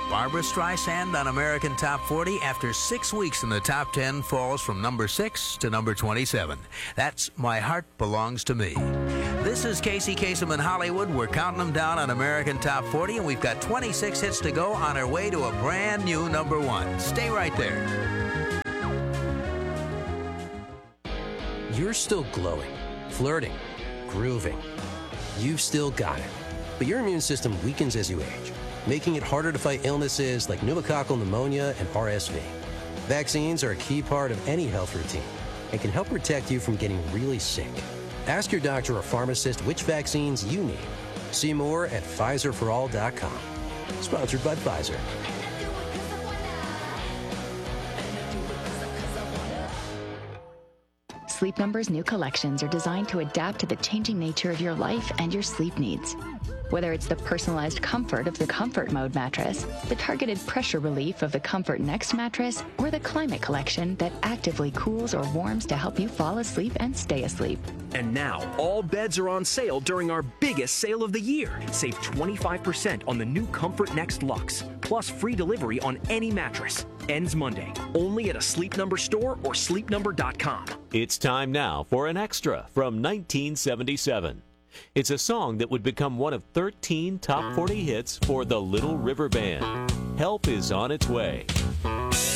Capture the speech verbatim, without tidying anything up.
Barbra Streisand on American Top forty after six weeks in the top ten falls from number six to number twenty-seven. That's My Heart Belongs to Me. This is Casey Kasem in Hollywood. We're counting them down on American Top forty, and we've got twenty-six hits to go on our way to a brand new number one. Stay right there. You're still glowing, flirting, grooving. You've still got it. But your immune system weakens as you age, making it harder to fight illnesses like pneumococcal pneumonia and R S V. Vaccines are a key part of any health routine and can help protect you from getting really sick. Ask your doctor or pharmacist which vaccines you need. See more at Pfizer for all dot com. Sponsored by Pfizer. Sleep Number's new collections are designed to adapt to the changing nature of your life and your sleep needs. Whether it's the personalized comfort of the Comfort Mode mattress, the targeted pressure relief of the Comfort Next mattress, or the Climate Collection that actively cools or warms to help you fall asleep and stay asleep. And now, all beds are on sale during our biggest sale of the year. Save twenty-five percent on the new Comfort Next Luxe, plus free delivery on any mattress. Ends Monday, only at a Sleep Number store or sleep number dot com. It's time now for an extra from nineteen seventy-seven. It's a song that would become one of thirteen top forty hits for the Little River Band. Help is on its way.